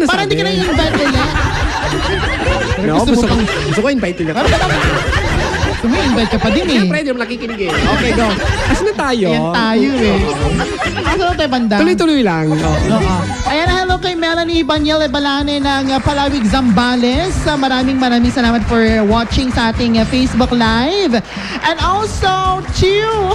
sinasabi? Para hindi ka na i-invite ulit. No, gusto ko invite ulit. Gusto mo i-invite ka pa din eh. Siyempre, hindi naman nakikinig eh. Okay, go. Asan na tayo? Ayan tayo eh. Asa na tayo banda? Tuloy-tuloy lang. Oo. Ayan, hello kay Melanie Banyel Ebalane ng Palawig, Zambales. Maraming salamat for watching sa ating Facebook Live. And also to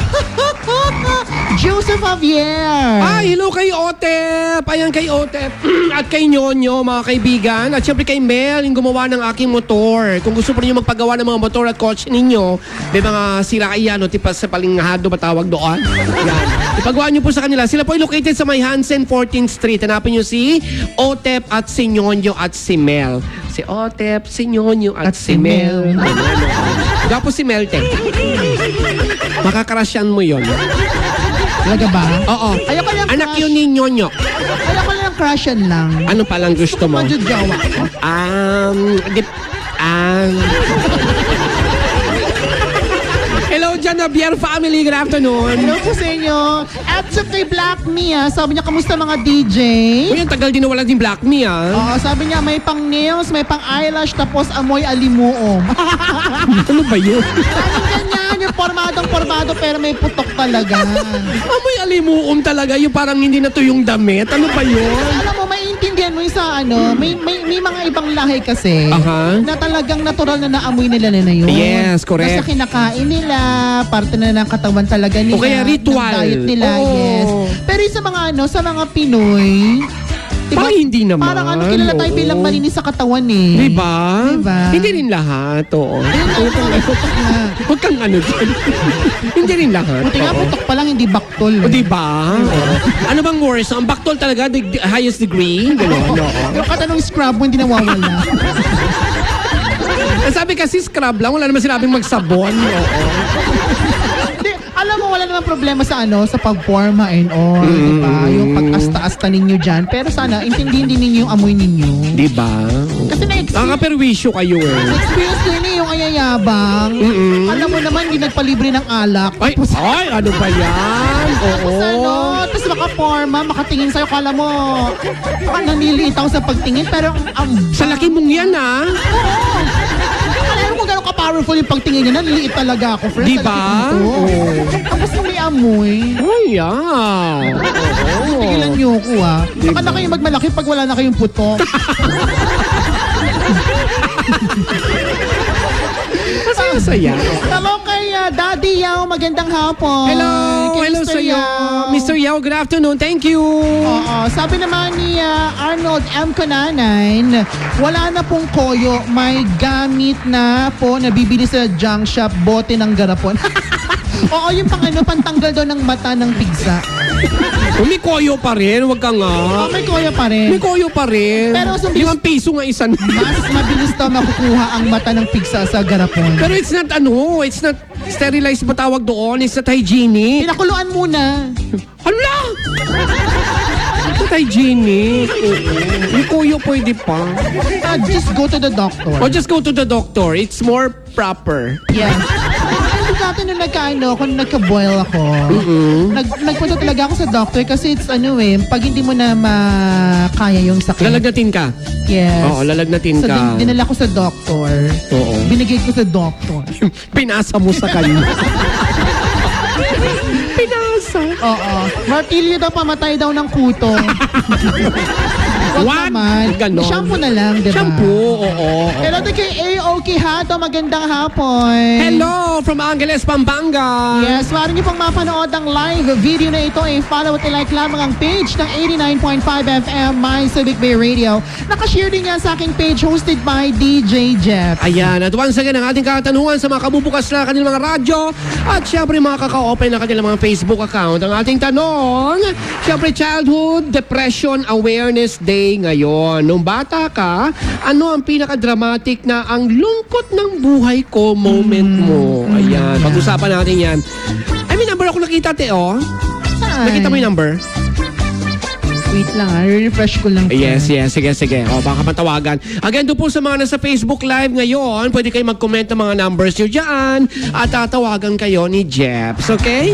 Joseph Javier. Ay, hello kay Otep. Ayan kay Otep. At kay Nyonyo, mga kaibigan. At syempre kay Mel, yung gumawa ng aking motor. Kung gusto po ninyo magpagawa ng mga motor at kotse ninyo, may mga sira iyan, o tipas sa palingahado, matawag doon. Yan. Ipagawa nyo po sa kanila. Sila po ay located sa May Hansen 14th Street. Hanapin nyo si Otep at si Nyonyo at si Mel. Si Otep, si Nyonyo at si Mel. Gapo si Mel, te. Makakrasyan mo yon. Talaga ba? Oo. Ayoko lang Anak crush. yun ni Nyonyo. Ayoko lang crushan lang. Ano palang gusto mo? Madudyawa. Hello, Janabier family. Good afternoon. Hello po sa inyo. At sa kay Black Mia, sabi niya, kamusta mga DJ? Uy, ang tagal din nawala din Black Me, ah. Oo, sabi niya, may pang nails, may pang eyelash, tapos amoy alimuom. Ano ba yun? Laging ganyan, yung pormadong-pormado, pero may putok talaga. Amoy alimuom talaga. Yung parang hindi na to yung damit. Ano ba yun? Alam mo, maintindihan mo yung sa ano, may mga ibang lahi kasi Aha. na talagang natural na naamoy nila na yun. Yes, correct. Basta kinakain nila, parte na ng katawan talaga nila. O kaya ritual. ng diet nila, Oo. yes. Pero yung sa mga ano, sa mga Pinoy, Parang hindi naman. Parang ano, kilala tayo Oo. bilang malinis sa katawan eh. Diba? Diba? Hindi rin lahat, oo. Putok nga. Huwag kang ano dyan. Hindi rin lahat. Buti nga, oo. putok pa lang, hindi baktol. O, diba? Oo. Ano bang worse? Ang baktol talaga, the highest degree? Gano'n, oo. Yung katanong scrub mo, hindi nawawala. Sabi kasi scrub lang, wala naman sinabing magsabon. Oo. Hindi, alam mo, wala naman problema sa ano, sa pagporma and all, diba? Yung pag-asta-asta ninyo dyan. Pero sana, intindihin din ninyo yung amoy ninyo. Diba? Kasi na-experience Nakakaperwisyo kayo eh. din eh, yung ayayabang. Alam mo naman, hindi nagpalibre ng alak. Ay, ano ba yan? Tapos ano, tapos makaporma, makatingin sa'yo, kala mo, naniliit ako sa pagtingin, pero Sa laki mong yan, ah. alam mo gano'n ka-powerful yung pagtingin niya, naniliit talaga ako, friend. Diba? Sa likod ko. Tapos nung may amoy, Ay, yan. tigilan niyo ako ah. Saka na kayo magmalaki pag wala na kayong puto. Masaya. Hello kay Daddy Yao, magandang hapon. Hello, Kay hello Mr. sa'yo. Yao. Mr. Yao, good afternoon. Thank you. Oo, sabi naman ni Arnold M. Conanan, wala na pong koyo, may gamit na po nabibili sa junk shop, bote ng garapon. Oo, yung pantanggal daw ng mata ng pigsa. May koyo pa rin, wag ka nga. May koyo pa rin. May koyo pa rin. Pero sa 5 piso nga isa. Mas mabilis daw makukuha ang mata ng pigsa sa garapon. Pero it's not sterilized ba tawag doon? It's not hygienic. Pinakuluan muna. Hala! It's not hygienic. Yung koyo pwede pa. Just go to the doctor. Or just go to the doctor. It's more proper. Yes. Hindi dati nung kung nagka-boil ako, nagpunta talaga ako sa doctor kasi it's pag hindi mo na makaya yung sakit. Lalagnatin ka. Yes. Oo, lalagnatin So, ka. dinala ko sa doctor. Oo. Binigay ko sa doctor. Pinasa mo sa kanya. Pinasa. Oo. Martilyo daw, pamatay daw ng kuto. Wag What? naman. Ganon. Shampoo na lang, diba? Shampoo, oo. Hello din kay A.O.K. Hato, magandang hapon. Hello from Angeles, Pampanga. Yes, maaari niyo pong mapanood ang live video na ito. Follow at like lamang ang page ng 89.5 FM My Civic Bay Radio. Nakashare din yan sa aking page hosted by DJ Jeff. Ayan, at once again, ang ating katanungan sa mga kabubukas na kanilang mga radyo at syempre mga kaka-open na kanilang mga Facebook account. Ang ating tanong, syempre Childhood Depression Awareness Day ngayon. Nung bata ka, ano ang pinaka-dramatic na ang lungkot ng buhay ko moment mo? Ayan, pag-usapan natin yan. Ay, may number ako nakita, te, oh. Saan? Nakita mo yung number? Wait lang refresh ko lang. Yes. Sige. O, baka matawagan. Again, doon po sa mga nasa Facebook Live ngayon, pwede kayo mag-comment ng mga numbers nyo dyan at tatawagan kayo ni Jeps, okay?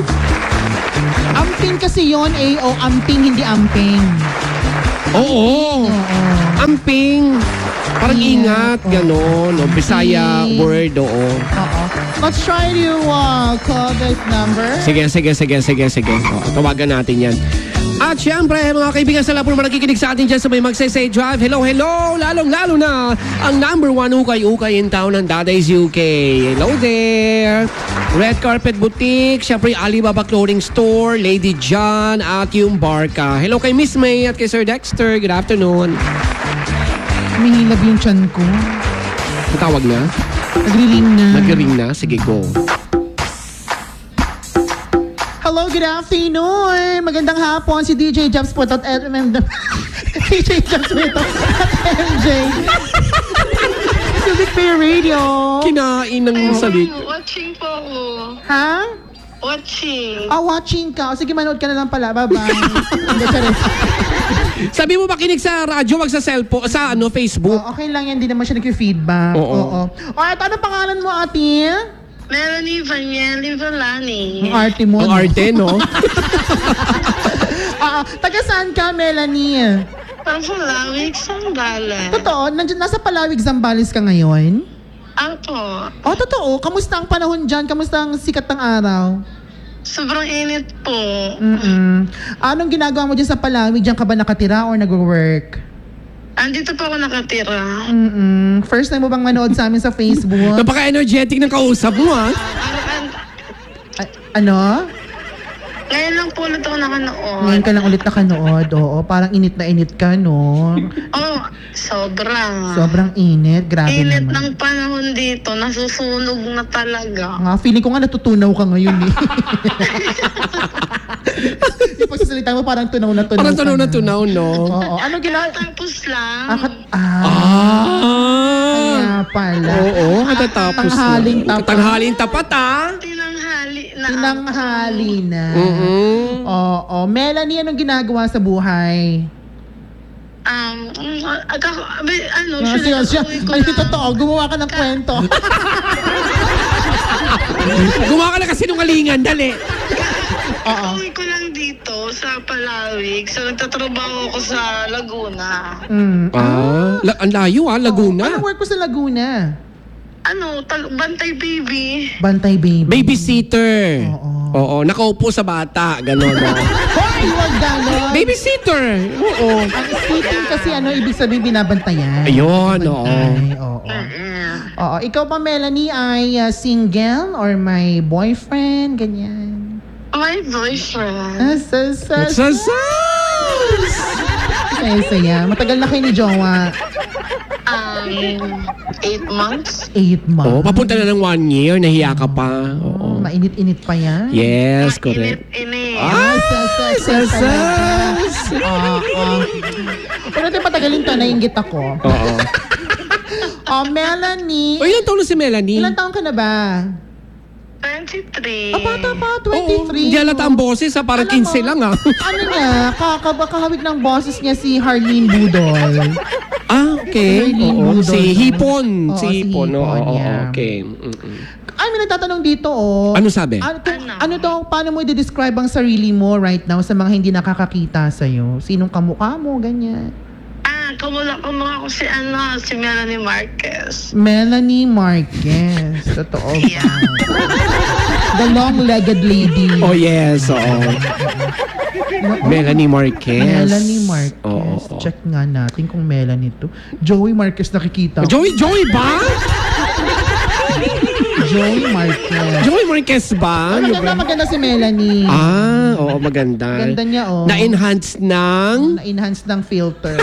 Amping kasi yon o amping, hindi amping. Oo. Oo. Amping. Parang ingat, gano'n. No? Bisaya word, oo. Oo. Let's try to call this number. Sige. Tawagan natin yan. At syempre, mga kaibigan sa lahat po naman nakikinig sa atin dyan sa may Magsaysay Drive. Hello! Lalong-lalo na ang number 1 ukay-ukay in town ng Daday's UK. Hello there! Red Carpet Boutique, syempre Alibaba Clothing Store, Lady John, at yung Barca. Hello kay Miss May at kay Sir Dexter. Good afternoon. Minilab yung tiyan ko. Matawag na? Nagri-ring na. Sige, go. Hello, good afternoon. Magandang hapon si DJ Jobs po at DJ Jobs po at MJ. Music Pay Radio. Kinain ng salik. Watching po ako. Ha? Watching. Watching ka. O sige, manood ka na lang pala. Bye-bye. Hindi, sorry. Sabi mo makinig sa radyo, wag sa cellphone, sa Facebook. Okay lang yan. Hindi naman siya nag-feedback. Oo. O, at ano pangalan mo, ate? Melanie Vanieli Valani. Ang arte mo. Ang arte, no? Taga saan ka, Melanie? Ang Palawig, Sambala. Totoo? Nasa Palawig, Zambales ka ngayon? Ako. Totoo. Kamusta ang panahon dyan? Kamusta ang sikat ng araw? Sobrang init po. Anong ginagawa mo dyan sa Palawig? Diyan ka ba nakatira or nag-work? Andito po ako nakatira. First time mo bang manood sa amin sa Facebook? Napaka-energetic ng kausap mo, ha? Ano? Ngayon lang po ulit ako nakanood. Ngayon ka lang ulit nakanood. Oo, parang init na init ka, no? Oh, sobra. Sobrang init. Grabe Init naman. ng panahon dito. Nasusunog na talaga. Feeling ko nga natutunaw ka ngayon, eh. Yung pagsasalita mo parang tunaw na tunaw. Parang tunaw, no? Oo. Anong ginagawa? Tapos lang. Kaya pala. Oo, katatapos na. Tanghaling tapat, ha? Tinanghali na. Tinanghali na. Oo. Melanie, anong ginagawa sa buhay? Ay, totoo. Gumawa ka ng kwento. Gumawa ka na kasi nung alingan, dali. Uwi ko lang dito sa Palawig. So, nagtatrabaho ako sa Laguna. Ang layo, ha? Laguna. Anong work mo sa Laguna? Bantay baby. Bantay baby. Babysitter. Oo, nakaupo sa bata. Ganon, no? Hoy, huwag ganon. Babysitter. Oo. Ang sitting kasi ibig sabihin binabantayan. Ayun, Bantay, oo. Oo. Ikaw ba, Melanie, ay single or may boyfriend? Ganyan. My boyfriend. Saya. Matagal na kayo ni Jowa. 8 months. 8 months. Oo, papunta na ng 1 year. Nahiya ka pa. Oo. Mainit-init pa yan. Yes, correct. Init. Pero ito patagalin to, nainggit ako. Oo. Melanie. O, ilan taon na si Melanie? Ilan taon ka na ba? 23. Bata pa, Oo, 23. hindi halata ang boses, ha? Parang Alam 15 mo, lang, ha? Ano niya, kakahawig ng boses niya si Harleen Budol. Okay. Harleen Oo. Budol. Si Hipon. Oo, Si Hipon. si Hipon, Oo, yeah. okay. Ay, may nagtatanong dito, Ano sabi? Ano daw, paano mo i-describe ang sarili mo right now sa mga hindi nakakakita sa'yo? Sinong kamukha mo, ganyan? Kamula ko si Melanie Marquez. Melanie Marquez. Totoo ba? Yeah. The long-legged lady. Oh, yes. Oo. Melanie Marquez. Melanie Marquez. Oo. Check nga natin kung Melanie to. Joey Marquez nakikita ko. Joey ba? Joey Marquez. Joey Marquez ba? Maganda si Melanie. Oo, maganda. Ganda niya, Na-enhance ng... Na-enhance ng filter.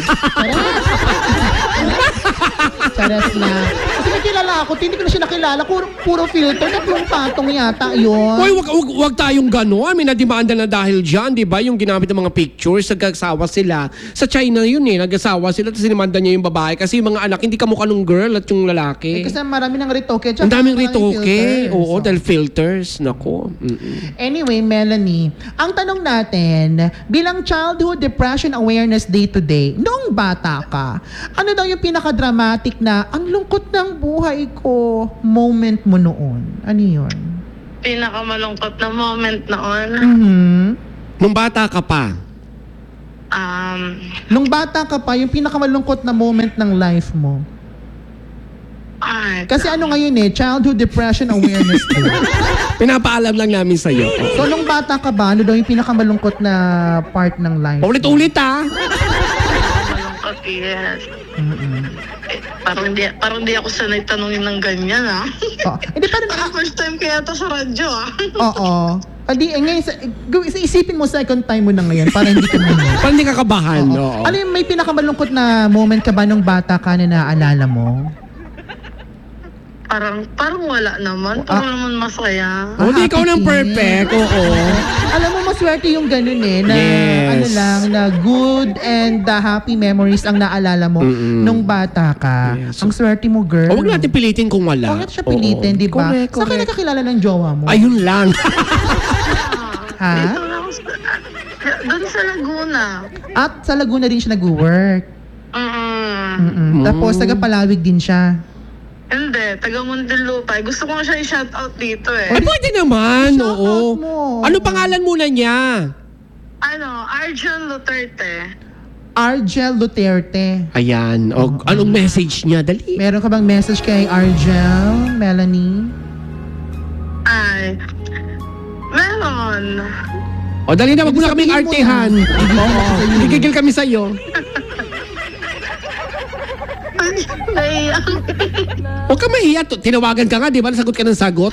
Charas na. Kasi may kilala ako, hindi ko na siya nakilala. Puro filter, tatlong patong yata yun. Uy, wag tayong gano'n. May nadimanda na dahil dyan, di ba? Yung ginamit ng mga pictures, nag-asawa sila. Sa China yun nag-asawa sila, tapos sinimanda niya yung babae. Kasi yung mga anak, hindi kamukha nung girl at yung lalaki. Kasi marami ng retoke. Ang daming retoke. filters. Oo, dahil filters. Nako. Anyway, Melanie, ang tanong natin, bilang Childhood Depression Awareness Day today, noong bata ka, ano daw yung pinaka-dramatic na, ang lungkot ng buhay ko, moment mo noon? Ano yun? Pinakamalungkot na moment noon. Mm-hmm. Nung bata ka pa. Nung bata ka pa, yung pinakamalungkot na moment ng life mo. Kasi ano ngayon Childhood Depression Awareness Day. Pinapaalam lang namin sa'yo. So nung bata ka ba, ano daw yung pinakamalungkot na part ng life? Ulit-ulit Malungkot, yes. Eh, parang hindi ako sanay tanungin ng ganyan, Hindi pa rin. First time kaya to sa radyo, Oo. Hindi, ngayon, isipin mo second time mo na ngayon para hindi ka naman. Parang hindi ka kabahan. Oo. Ano yung may pinakamalungkot na moment ka ba nung bata ka na naaalala mo? Parang wala naman. Parang naman masaya. Hindi ikaw ng perfect. Oo. Alam mo, maswerte yung ganun na Yes. ano lang, na good and happy memories ang naalala mo nung bata ka. Yes. Ang swerte mo, girl. Huwag natin pilitin kung wala. Huwag natin siya pilitin, Oo. di ba? Correct, Saan ka correct. nakakilala ng jowa mo? Ayun lang. Ha? Dito lang doon sa Laguna. At sa Laguna din siya nag-work. Tapos, taga Palawig din siya. Hindi, taga Muntinlupa. Gusto ko nga siya i-shoutout dito Ay, pwede naman. Shoutout Oo. mo. Ano pangalan muna niya? Arjun Duterte. Argel Duterte. Ayan. O, anong message niya? Dali. Meron ka bang message kay Argel, Melanie? Ay, meron. O, dali na. Wag mo na kaming Sabihin mo artehan. Oo. Gigigil kami sa'yo. Naiyak. Huwag ka mahiya. Tinawagan ka nga, di ba? Nasagot ka ng sagot.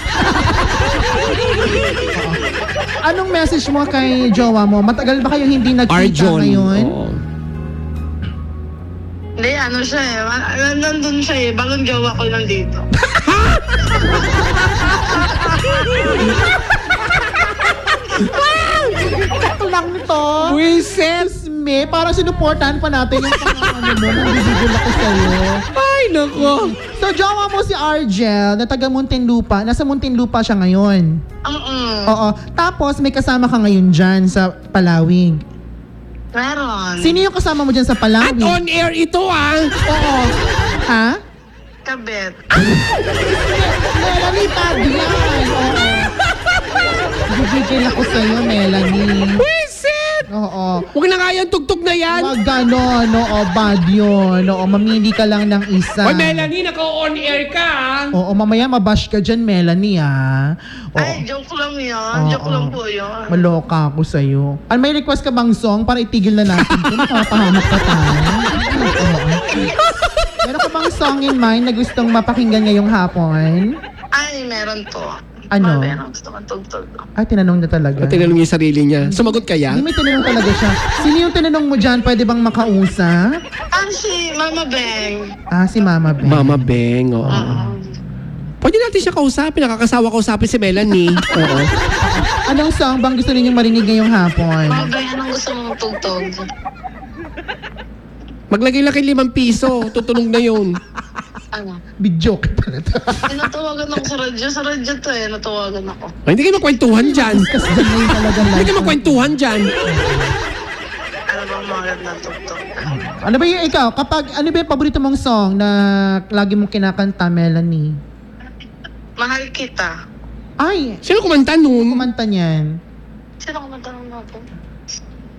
Anong message mo kay jowa mo? Matagal ba kayong hindi nagkita Arjon. ngayon? Oo. Hindi, siya nandun siya bagong jowa ko nandito. Sakto lang nito. Wiset! Me, parang sinuportahan pa natin yung pangangano mo. Nanggigigil ako sa'yo. Ay, nako. So, jowa mo si Argel na taga Muntinlupa. Nasa Muntinlupa siya ngayon. Oo. Tapos, may kasama ka ngayon dyan sa Palawig. Meron. Sino yung kasama mo dyan sa At Palawig? on air ito, Oo. Ha? Kabet. Melanie Padian. Oo. Gigigil ako sa'yo, Melanie. Wiset! Oo. Huwag na nga yan, tugtog na yan. Wag ganon, oo, bad yun. Oo, mamili ka lang ng isa. Oy, Melanie, naka-on air ka, Oo, mamaya mabash ka dyan, Melanie, ha? Oo. Ay, joke lang yun. Oo. Joke lang po yun. Maloka ako sa'yo. May request ka bang song para itigil na natin ito? Nakapahamak pa tayo. Oo. Meron ka bang song in mind na gustong mapakinggan ngayong hapon? Ay, meron po. Ano? Meron gusto kong tugtog. Ay, tinanong na talaga. Tinanong niya yung sarili niya. Sumagot kaya? Hindi, may tinanong talaga siya. Sino yung tinanong mo dyan? Pwede bang makausap? Si Mama Beng. Si Mama Ben. Mama Beng, oo. Pwede natin siya kausapin. Nakakasawa kausapin si Melanie. Oo. Anong song bang gusto ninyong marinig ngayong hapon? Mama Beng, anong gusto mong tugtog? Maglagay lang kay 5 piso. Tutunog na yun. Ano? Bidyoke pala ito. Tinatawagan ako sa radyo. Sa radyo to natawagan ako. Ay, hindi kayo magkwentuhan dyan. Kasi ganyan talaga Hindi life. kayo magkwentuhan dyan. Ano bang magandang tugtog? Ano ba yung ikaw? Ano ba yung paborito mong song na lagi mong kinakanta, Melanie? Mahal kita. Ay, Sino kumanta nun? kumanta niyan. Sino kumanta ng natin?